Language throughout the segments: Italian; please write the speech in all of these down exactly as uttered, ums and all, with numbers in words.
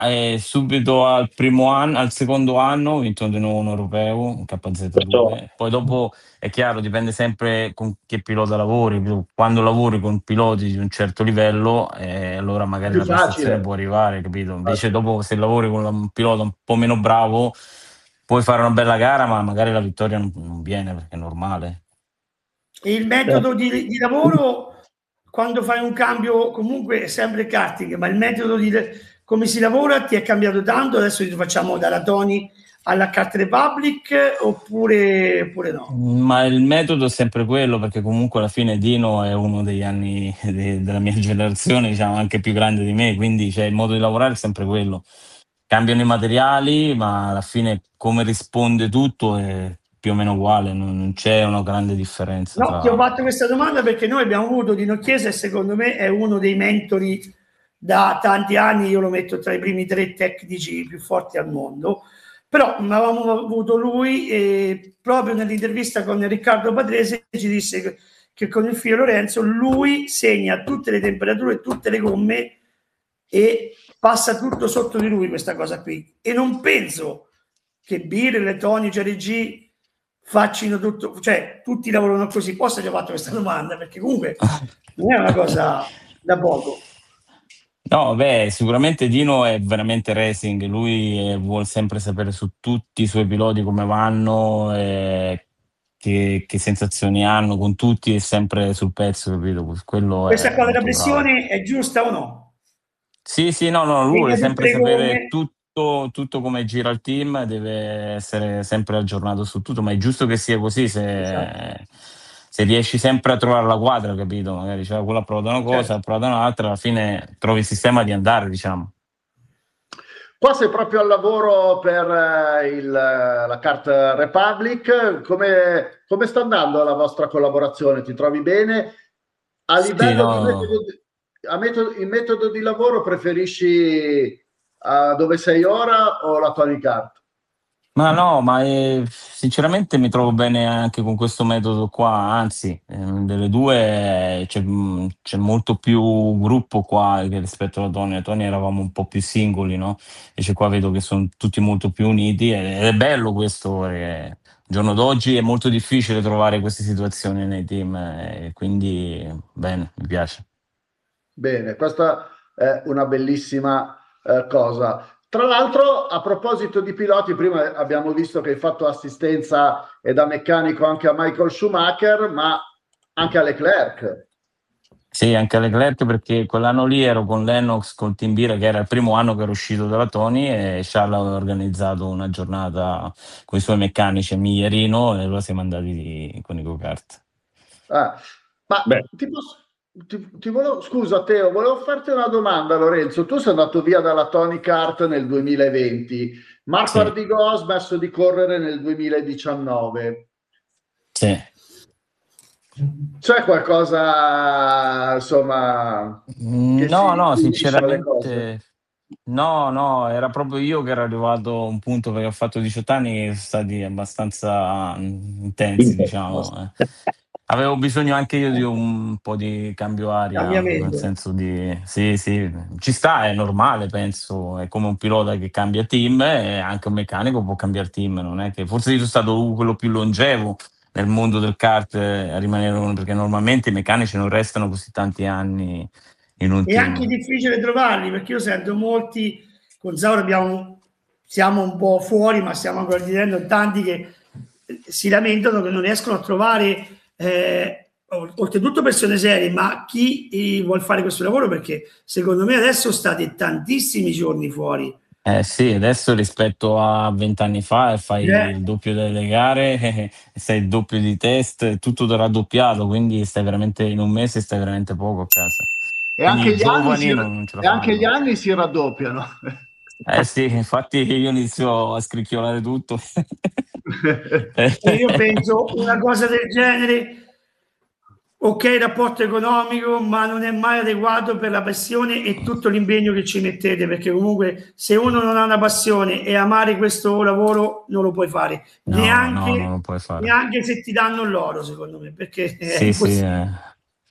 eh, subito al primo anno, al secondo anno ho vinto di nuovo un europeo, un K Z Questo, due. Poi dopo è chiaro, dipende sempre con che pilota lavori. Quando lavori con piloti di un certo livello, eh, allora magari più la prestazione facile. può arrivare, capito? Invece Infatti. dopo, se lavori con un pilota un po' meno bravo, puoi fare una bella gara, ma magari la vittoria non, non viene perché è normale. E il metodo di, di lavoro, quando fai un cambio, comunque è sempre karting, ma il metodo di come si lavora ti è cambiato tanto? Adesso ti facciamo dalla Tony alla Kart Republic oppure, oppure no? Ma il metodo è sempre quello, perché comunque alla fine Dino è uno degli anni de- della mia generazione, diciamo anche più grande di me, quindi cioè, il modo di lavorare è sempre quello. Cambiano i materiali, ma alla fine come risponde tutto è più o meno uguale, non, non c'è una grande differenza No, ti ho tra... fatto questa domanda perché noi abbiamo avuto Dino Chiesa e secondo me è uno dei mentori da tanti anni, io lo metto tra i primi tre tecnici più forti al mondo, però avevamo avuto lui e proprio nell'intervista con Riccardo Patrese ci disse che, che con il figlio Lorenzo lui segna tutte le temperature, tutte le gomme e passa tutto sotto di lui questa cosa qui. E non penso che Birre, Tony, Jerry G faccino tutto, cioè tutti lavorano così. Posso aver fatto questa domanda perché comunque non è una cosa da poco. No, beh, sicuramente Dino è veramente racing, lui eh, vuole sempre sapere su tutti i suoi piloti come vanno, eh, che, che sensazioni hanno con tutti, è sempre sul pezzo, capito? Quello Questa è cosa della molto bravo. pressione è giusta o no? Sì, sì, no, no, lui Segna vuole tutte sempre le sapere gomme. tutto, tutto come gira il team, deve essere sempre aggiornato su tutto, ma è giusto che sia così Esatto. se, se riesci sempre a trovare la quadra, capito? Magari cioè, quello ha provato una cosa, Certo. ha provato un'altra, alla fine trovi il sistema di andare, diciamo. Qua sei proprio al lavoro per eh, il, la Kart Republic. Come, come sta andando la vostra collaborazione? Ti trovi bene? A Sì, livello di no. metodo di, a metodo, il metodo di lavoro preferisci uh, dove sei ora o la Tony Kart? Ma no, ma eh, sinceramente mi trovo bene anche con questo metodo qua, anzi, ehm, delle due eh, c'è mh, c'è molto più gruppo qua che rispetto alla Tony. A Tony eravamo un po' più singoli, no? Invece qua vedo che sono tutti molto più uniti ed ed è bello questo, perché al giorno d'oggi è molto difficile trovare queste situazioni nei team, eh, quindi bene, mi piace. Bene, questa è una bellissima eh, cosa. Tra l'altro, a proposito di piloti, prima abbiamo visto che hai fatto assistenza e da meccanico anche a Michael Schumacher, ma anche a Leclerc. Sì, anche a Leclerc perché quell'anno lì ero con Lennox, con Team Bira, che era il primo anno che ero uscito dalla Tony e Charles aveva organizzato una giornata con i suoi meccanici a Migliarino e allora siamo andati con i go-kart. Ah, ma Beh, ti posso, ti, ti volevo, scusa Teo, volevo farti una domanda, Lorenzo. Tu sei andato via dalla Tony Kart nel duemilaventi, Marco Sì, Ardigò ha smesso di correre nel duemiladiciannove. sì. C'è qualcosa, insomma, Mm, che si No, no, unisce alle cose? sinceramente no, no, era proprio io che ero arrivato a un punto perché ho fatto diciotto anni che sono stati abbastanza mm, intensi, diciamo. eh. Avevo bisogno anche io di un po' di cambio aria, nel Cambiamento. senso di sì, sì, ci sta, è normale, penso, è come un pilota che cambia team e anche un meccanico può cambiare team, non è che forse io sono stato quello più longevo nel mondo del kart eh, a rimanere uno, perché normalmente i meccanici non restano così tanti anni in un È anche team. difficile trovarli perché io sento molti, con Zauro abbiamo, siamo un po' fuori, ma stiamo ancora dicendo tanti che si lamentano che non riescono a trovare, eh, oltretutto persone serie, ma chi eh, vuol fare questo lavoro perché secondo me adesso state tantissimi giorni fuori. Eh sì, adesso rispetto a vent'anni fa eh, fai Eh? il doppio delle gare, eh, sei il doppio di test, è tutto raddoppiato, quindi stai veramente in un mese stai veramente poco a casa. E Quindi anche i gli anni si, giovani non, non ce la e anche gli fanno. anni si raddoppiano. Eh sì, infatti io inizio a scricchiolare tutto. Eh, E io penso una cosa del genere, ok, il rapporto economico, ma non è mai adeguato per la passione e tutto l'impegno che ci mettete, perché comunque se uno non ha una passione e amare questo lavoro non lo puoi fare, No, no, non neanche, lo puoi fare. neanche se ti danno l'oro, secondo me, perché è Sì, sì, impossibile. eh,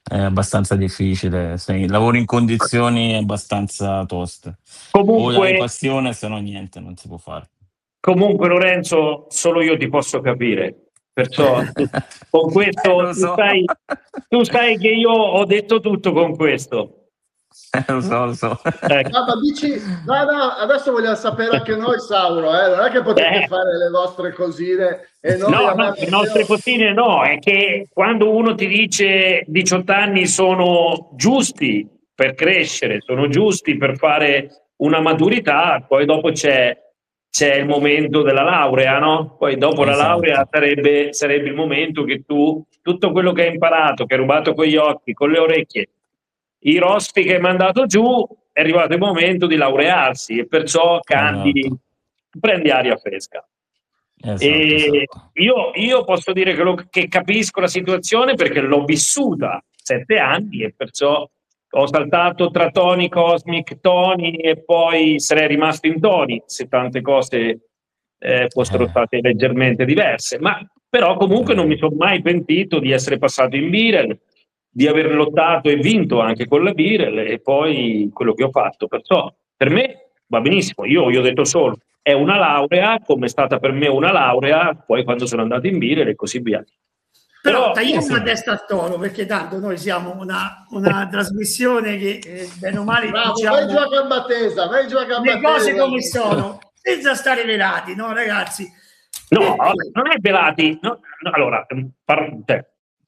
è abbastanza difficile, se lavori in condizioni abbastanza toste. O hai Comunque, passione, se no niente, non si può fare. comunque Lorenzo, solo io ti posso capire, perciò con questo Eh, lo tu so. sai, tu sai che io ho detto tutto con questo. Eh, lo so, lo so. Ecco. No, ma dici, no, no, adesso vogliamo sapere anche noi, Sauro, eh? Non è che potete Eh. fare le vostre cosine e noi No, no, abbiamo- le nostre cosine no, è che quando uno ti dice diciotto anni sono giusti per crescere, sono giusti per fare una maturità, poi dopo c'è, c'è il momento della laurea, no? Poi dopo la Esatto. laurea sarebbe, sarebbe il momento che tu, tutto quello che hai imparato, che hai rubato con gli occhi, con le orecchie, i rospi che hai mandato giù, è arrivato il momento di laurearsi e perciò cambi, Esatto. prendi aria fresca. Esatto, E esatto. io, io posso dire che, lo, che capisco la situazione perché l'ho vissuta sette anni e perciò ho saltato tra Tony, Cosmic, Tony e poi sarei rimasto in Tony se tante cose eh, fossero Eh. state leggermente diverse. Ma però comunque non mi sono mai pentito di essere passato in Birel, di aver lottato e vinto anche con la Birel e poi quello che ho fatto. Perciò per me va benissimo. Io gli ho detto solo è una laurea, come è stata per me una laurea, poi quando sono andato in Birel e così via. Però Però tagliamo sì. la testa al toro, perché tanto noi siamo una, una trasmissione che eh, bene o male Bravo, diciamo vai giù a gamba tesa, vai giù a gamba le cose tesa. come sono, senza stare velati, no ragazzi? No, E- non è velati. No, no, allora, par- cioè,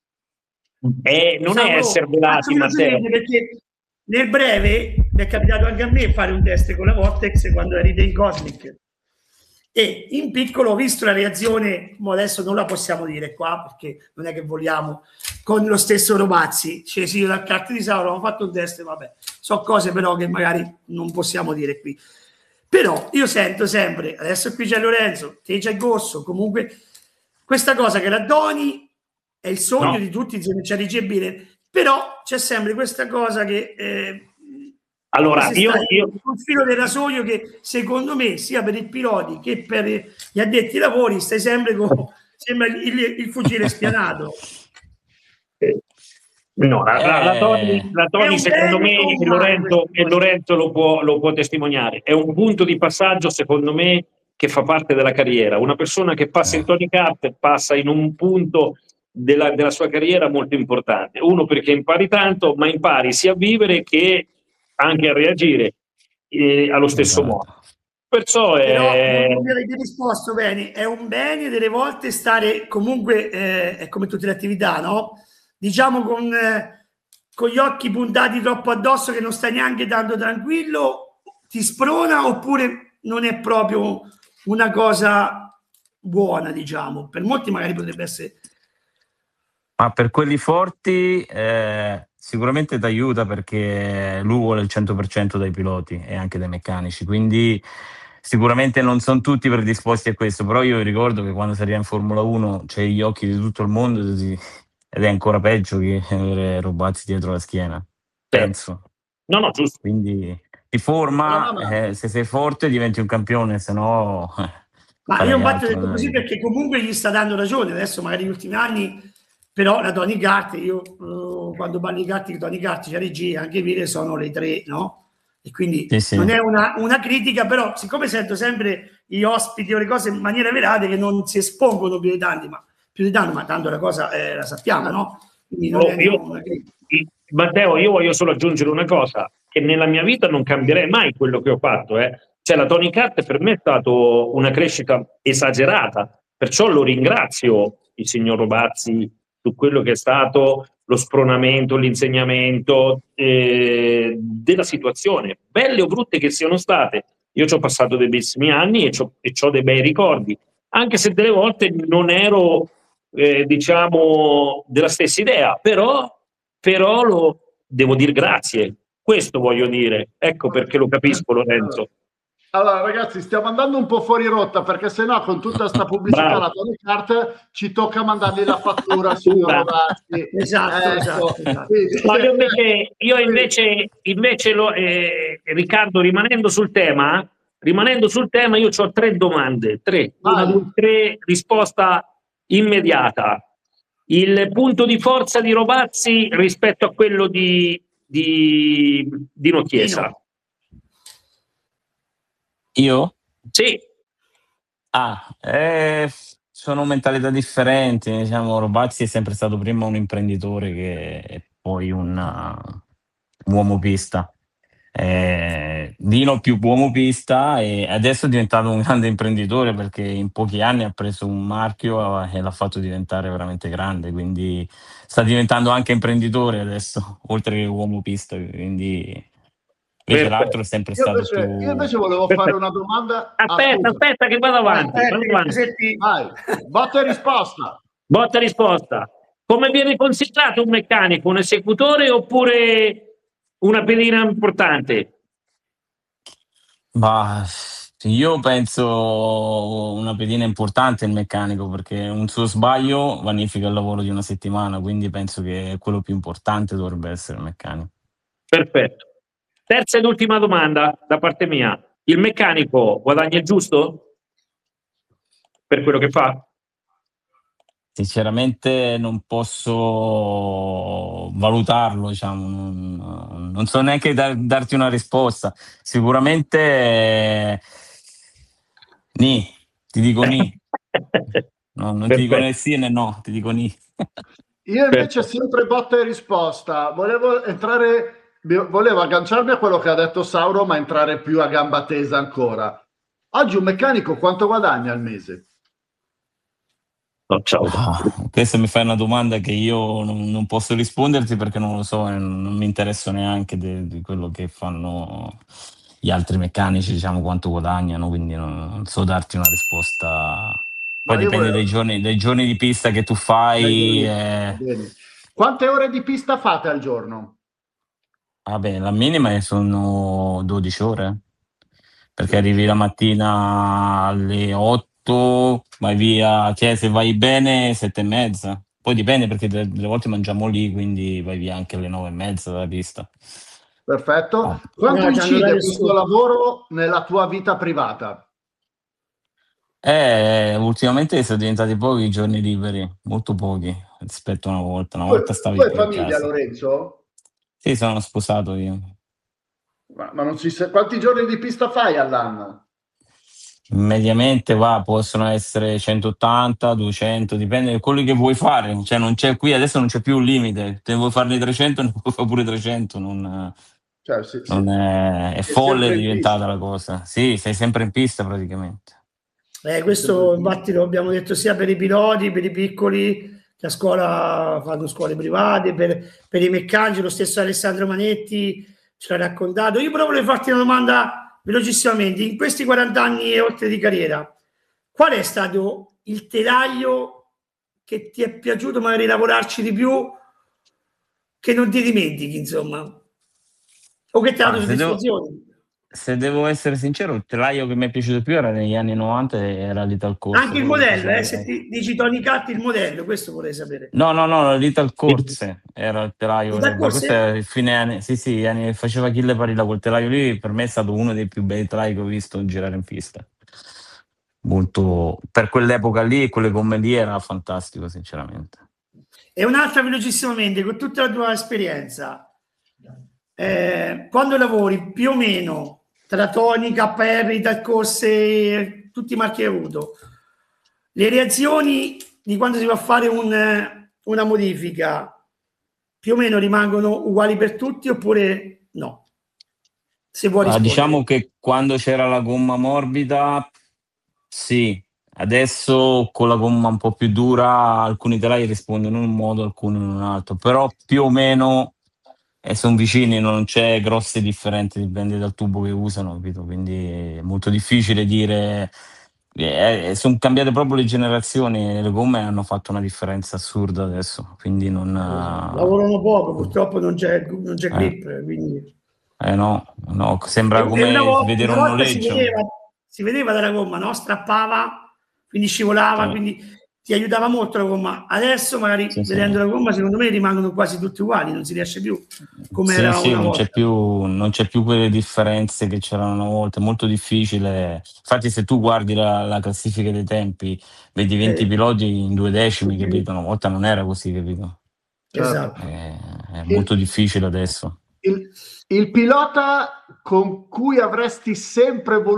eh, non è Sauro, essere faccio velati, Matteo. velocemente perché nel breve mi è capitato anche a me fare un test con la Vortex quando eri dei Cosmic e in piccolo ho visto la reazione, ma adesso non la possiamo dire qua perché non è che vogliamo, con lo stesso Romazzi, cioè sì, io dal carte di Sauro ho fatto un test, vabbè, so cose però che magari non possiamo dire qui. Però io sento sempre, adesso qui c'è Lorenzo, te c'è Gorso, comunque questa cosa che la Doni è il sogno No. di tutti, se non c'è ricevire, però c'è sempre questa cosa che eh, Allora, come se io, stai io sul filo del rasoio che secondo me sia per i piloti che per gli addetti ai lavori stai sempre con sembra il, il fucile spianato. no, la, la, la Toni, la È Toni un secondo bene me o un e male Lorenzo, questa e cosa? Lorenzo lo, può, lo può testimoniare. È un punto di passaggio, secondo me, che fa parte della carriera. Una persona che passa in Tony Kart passa in un punto della, della sua carriera molto importante. Uno perché impari tanto, ma impari sia a vivere che anche a reagire eh, allo stesso Esatto. modo. Perciò Però è... non mi avete risposto bene, è un bene delle volte stare comunque, eh, è come tutte le attività, no? Diciamo con, eh, con gli occhi puntati troppo addosso che non stai neanche tanto tranquillo, ti sprona oppure non è proprio una cosa buona, diciamo. Per molti magari potrebbe essere... Ma per quelli forti eh, sicuramente ti aiuta perché lui vuole il cento per cento dai piloti e anche dai meccanici, quindi sicuramente non sono tutti predisposti a questo, però io ricordo che quando si arriva in Formula uno c'è gli occhi di tutto il mondo ed è ancora peggio che avere Robazzi dietro la schiena, penso. No, no, giusto. Quindi ti forma, eh, se sei forte diventi un campione, se no... Eh, Ma io infatti ho altro, detto così eh. perché comunque gli sta dando ragione, adesso magari negli ultimi anni, però la Tony Kart, io uh, quando parli di kart, Tony Kart, c'è G, anche Vire sono le tre, no? E quindi Sì, sì. non è una, una critica, però siccome sento sempre gli ospiti o le cose in maniera velate che non si espongono più di tanti, ma più di tanto, ma tanto la cosa eh, la sappiamo, no? Quindi non Oh, è io, una critica. Matteo, io voglio solo aggiungere una cosa, che nella mia vita non cambierei mai quello che ho fatto. Eh. Cioè, la Tony Kart per me è stata una crescita esagerata, perciò lo ringrazio il signor Robazzi su quello che è stato lo spronamento, l'insegnamento eh, della situazione, belle o brutte che siano state. Io ci ho passato dei bellissimi anni e ho dei bei ricordi, anche se delle volte non ero, eh, diciamo, della stessa idea, però, però lo devo dire grazie. Questo voglio dire, ecco perché lo capisco, Lorenzo. Allora ragazzi, stiamo andando un po' fuori rotta perché sennò con tutta sta pubblicità Bravo. la Tony Kart ci tocca mandargli la fattura, signor Robazzi. Esatto, Ecco, esatto, esatto. quindi- No, io invece, io invece, invece lo, eh, Riccardo, rimanendo sul tema, rimanendo sul tema, io ho tre domande, tre, una, Vai. due, tre, risposta immediata. il punto di forza di Rovazzi rispetto a quello di, di Dino Chiesa. Dino. Io? Sì. Ah, eh, sono mentalità differenti, diciamo, Rovazzi è sempre stato prima un imprenditore che poi un, un uomo pista. Eh, Dino più uomo pista e adesso è diventato un grande imprenditore perché in pochi anni ha preso un marchio e l'ha fatto diventare veramente grande, quindi sta diventando anche imprenditore adesso, oltre che uomo pista, quindi invece l'altro è sempre Io stato invece, io più... invece volevo Perfetto. fare una domanda. Aspetta, Ah, aspetta che vado avanti. Vai, vado avanti. Senti, vai, botta e risposta. Botta e risposta. Come viene considerato un meccanico? Un esecutore oppure una pedina importante? Ma io penso una pedina importante il meccanico perché un suo sbaglio vanifica il lavoro di una settimana, quindi penso che quello più importante dovrebbe essere il meccanico. Perfetto. Terza ed ultima domanda da parte mia. Il meccanico guadagna il giusto per quello che fa? Sinceramente non posso valutarlo, diciamo, non, non so neanche dar- darti una risposta. Sicuramente eh, ni, ti dico ni. No, non ti dico né Perfetto. sì né no, ti dico ni. Io invece Perfetto. sempre botta e risposta. Volevo entrare, volevo agganciarmi a quello che ha detto Sauro, ma entrare più a gamba tesa ancora. Oggi un meccanico quanto guadagna al mese? No, ciao. Ah, questa mi fai una domanda che io non, non posso risponderti perché non lo so e non, non mi interesso neanche de- di quello che fanno gli altri meccanici, diciamo quanto guadagnano, quindi non, non so darti una risposta. Poi Ma io dipende dai volevo... giorni, dai giorni di pista che tu fai. Va eh. bene. Quante ore di pista fate al giorno? Vabbè, la minima sono dodici ore, perché arrivi dodici. la mattina alle otto, vai via, cioè se vai bene sette e mezza. Poi dipende perché delle, delle volte mangiamo lì, quindi vai via anche alle nove e mezza dalla pista. Perfetto. Ah, Quanto no, c'hanno incide dato questo su. lavoro nella tua vita privata? Eh, ultimamente sono diventati pochi i giorni liberi, molto pochi rispetto a una volta. Una Tu, volta tu stavi hai più a famiglia, casa. Lorenzo? Sì, sono sposato io. Ma, ma non si sa... Quanti giorni di pista fai all'anno? Mediamente va, possono essere centottanta, duecento, dipende da quello che vuoi fare. Cioè, non c'è qui adesso non c'è più un limite. Se vuoi farne trecento, ne puoi fare pure trecento. Non, Cioè, sì, sì. non è, è È folle è sempre in diventata pista. la cosa. Sì, sei sempre in pista praticamente. Eh, questo infatti lo abbiamo detto sia per i piloti, per i piccoli che a scuola fanno scuole private, per, per i meccanici, lo stesso Alessandro Manetti ce l'ha raccontato. Io però volevo farti una domanda velocissimamente. In questi quaranta anni e oltre di carriera, qual è stato il telaio che ti è piaciuto magari lavorarci di più, che non ti dimentichi, insomma, o che ti ha Ah, dato se devo, soddisfazione? se devo essere sincero, il telaio che mi è piaciuto di più era negli anni novanta e era l'Ital Corse, Anche il quello che modello, eh, facevo. se ti dici Tony Cat il modello, questo vorrei sapere. No, no, no, l'Ital Corse era il Il telaio, ma questo Corse? è il fine anni, sì, sì, anni, faceva Achille Parilla quel telaio lì, per me è stato uno dei più bei telai che ho visto girare in pista. Molto, per quell'epoca lì e quelle gomme lì era fantastico, sinceramente. E un'altra velocissimamente, con tutta la tua esperienza, eh, quando lavori più o meno tra Tony, K R, Ital Corse, tutti i marchi che hai avuto, le reazioni di quando si va a fare un, una modifica più o meno rimangono uguali per tutti oppure no? Se vuoi Ah, rispondere. diciamo che quando c'era la gomma morbida, sì, adesso con la gomma un po' più dura alcuni telai rispondono in un modo, alcuni in un altro, però più o meno eh, sono vicini, non c'è grosse differenze, dipende dal tubo che usano, capito? Quindi è molto difficile dire. Eh, sono cambiate proprio le generazioni, le gomme hanno fatto una differenza assurda adesso, quindi non. Lavorano poco, purtroppo non c'è, non c'è Eh, grip, quindi... eh no, no, E, sembra e una, come volta, vedere una un volta si noleggio. vedeva, si vedeva dalla gomma, no? Strappava, quindi scivolava, Cioè, quindi ti aiutava molto la gomma. Adesso magari Sì, sì. vedendo la gomma secondo me rimangono quasi tutti uguali, non si riesce più come Sì, era sì, una non volta. c'è più, non c'è più quelle differenze che c'erano una volta, è molto difficile. Infatti se tu guardi la, la classifica dei tempi, vedi venti Eh, piloti in due decimi, tutti- capito? Una volta non era così, capito? Certo. esatto. È, è Il, molto difficile adesso. il, il pilota con cui avresti sempre voluto